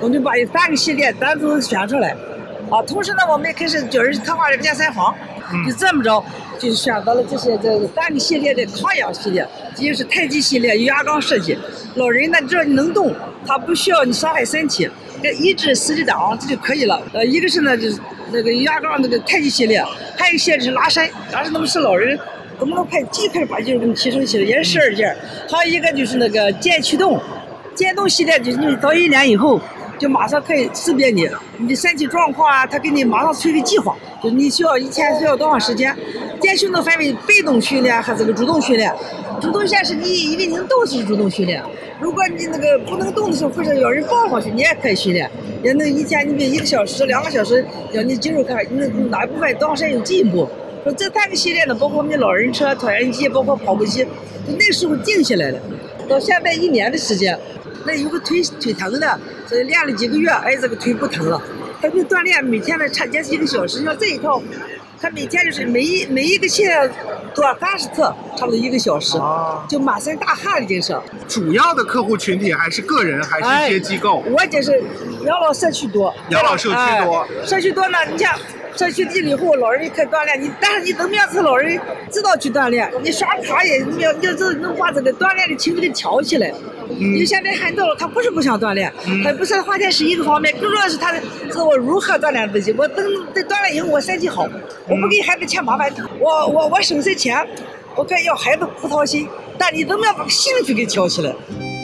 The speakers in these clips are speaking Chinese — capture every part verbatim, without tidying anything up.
我们就把三个系列单独选出来。啊，同时呢，我们也开始就是策划这个健身房，就这么着，就选择了这些这三个系列的抗氧系列，一个是太极系列，有压杠设计，老人呢只要你能动，他不需要你伤害身体，这一至十几档这就可以了。呃，一个是呢就是那个压杠那个太极系列，还有一些是拉伸，但是那么是老人怎么能快尽快把肌肉给你提升起来，也是十二件。还有一个就是那个健驱动，健动系列就是你到一年以后。就马上可以识别你你的身体状况啊，他给你马上出一个计划，就是你需要一天需要多长时间。健训能分为被动训练还是个主动训练。主动训练是你因为你能动是主动训练，如果你那个不能动的时候或者有人抱上去，你也可以训练，也能一天你比一个小时两个小时，让你肌肉看你哪部分多长时间有进步。说这三个系列呢，包括我们的老人车、椭圆机，包括跑步机，就那时候定下来了，到现在一年的时间。那有个腿腿疼的，所以练了几个月，哎，这个腿不疼了。他就锻炼，每天呢差坚持一个小时。像这一套，他每天就是每一每一个系列做三十次，差不多一个小时，哦、就满身大汗的就是。 主要的客户群体还是个人，还是一些机构？ 哎、我就是养老社区多， 养老社区多， 哎、社区多呢，你像。社区地里后，老人可以锻炼你，但是你怎么样是老人知道去锻炼？你刷卡也你要你要能把这个锻炼的情绪给调起来。嗯、你现在很多他不是不想锻炼，嗯、他不是花钱是一个方面，更重要是他是我如何锻炼自己。我等在锻炼以后我身体好，我不给孩子添麻烦，我我我省些钱，我可以要孩子不操心，但你怎么样把兴趣给调起来？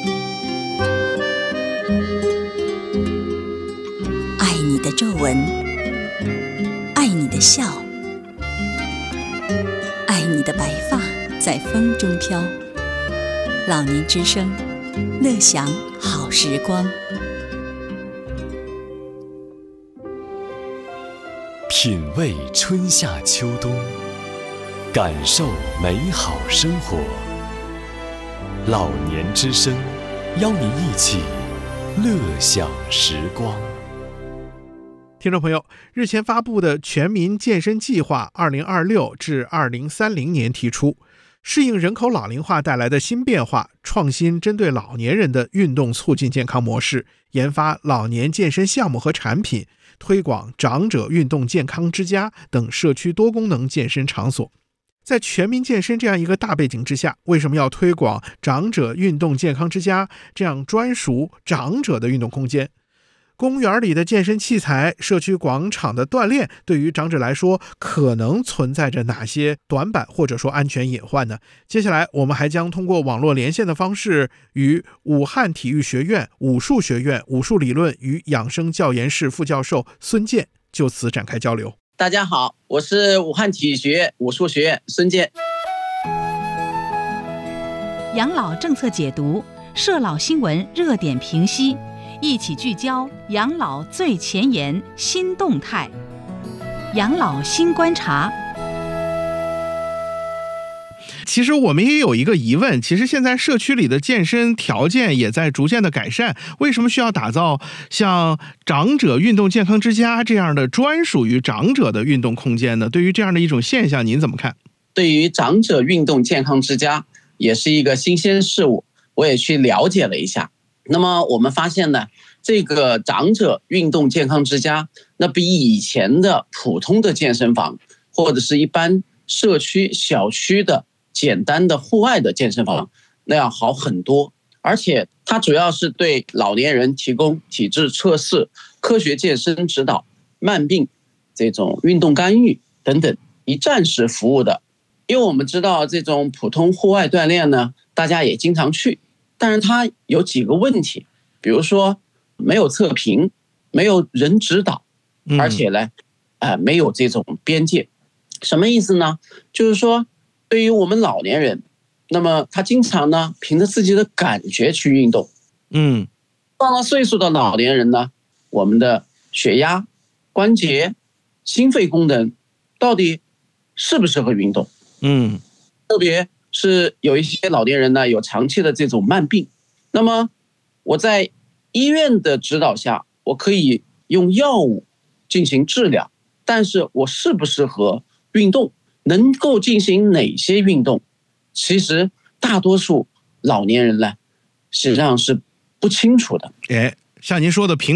爱你的皱纹。爱你的笑，爱你的白发在风中飘。老年之声，乐享好时光。 品味春夏秋冬，感受美好生活。老年之声，邀您一起乐享时光。 听众朋友，日前发布的全民健身计划二零二六至二零三零年提出，适应人口老龄化带来的新变化，创新针对老年人的运动促进健康模式，研发老年健身项目和产品，推广长者运动健康之家等社区多功能健身场所。在全民健身这样一个大背景之下，为什么要推广长者运动健康之家这样专属长者的运动空间？公园里的健身器材，社区广场的锻炼，对于长者来说可能存在着哪些短板或者说安全隐患呢？接下来我们还将通过网络连线的方式，与武汉体育学院武术学院武术理论与养生教研室副教授孙健就此展开交流。 大家好，我是武汉体育学院武术学院孙健。 养老政策解读，社老新闻热点评析，一起聚焦养老最前沿新动态，养老新观察。 其实我们也有一个疑问，其实现在社区里的健身条件也在逐渐的改善，为什么需要打造像长者运动健康之家这样的专属于长者的运动空间呢？对于这样的一种现象，您怎么看？ 对于长者运动健康之家也是一个新鲜事物，我也去了解了一下。那么我们发现呢，这个长者运动健康之家，那比以前的普通的健身房或者是一般社区小区的简单的户外的健身房那样好很多，而且它主要是对老年人提供体质测试、科学健身指导、慢病这种运动干预等等一站式服务的。因为我们知道这种普通户外锻炼呢，大家也经常去，但是它有几个问题，比如说没有测评，没有人指导，而且呢，呃，没有这种边界。什么意思呢？就是说，对于我们老年人，那么他经常呢凭着自己的感觉去运动。 嗯， 到了岁数的老年人呢，我们的血压、关节、心肺功能到底适不适合运动？ 嗯， 特别是有一些老年人呢有长期的这种慢病，那么我在医院的指导下，我可以用药物进行治疗，但是我适不适合运动，能够进行哪些运动，其实大多数老年人呢实际上是不清楚的。 哎，像您说的平